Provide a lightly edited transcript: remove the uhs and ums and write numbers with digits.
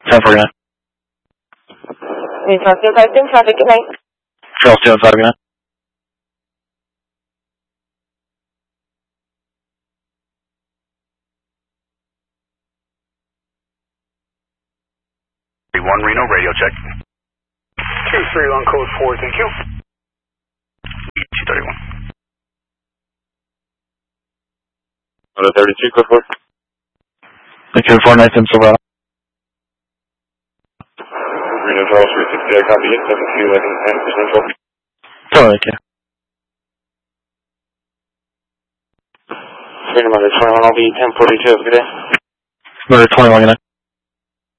1049. Charles 5 in traffic, good night. Charles 215, good night. One Reno, radio check. 2-3 on code 4, thank you. 231. Order 32, code 4. Thank you, 4 nights in Silverado. Reno Charles 360, I copy it, 72, 10%. Totally, okay. Freedom under 21, I'll be 1042, good day. Order 21, good night.